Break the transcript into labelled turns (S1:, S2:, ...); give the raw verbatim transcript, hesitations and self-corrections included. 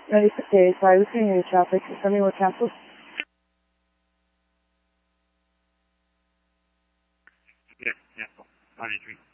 S1: ninety-six days, sorry, we couldn't hear you, traffic. Confirming we're canceled.
S2: Yeah, cancel. ninety-three.